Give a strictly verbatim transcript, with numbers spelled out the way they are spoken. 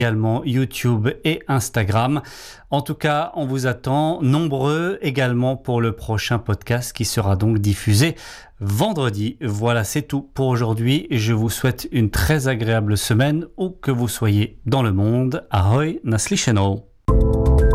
également YouTube et Instagram. En tout cas, on vous attend nombreux également pour le prochain podcast qui sera donc diffusé vendredi. Voilà, c'est tout pour aujourd'hui. Je vous souhaite une très agréable semaine où que vous soyez dans le monde. Ahoj, naslyšenou.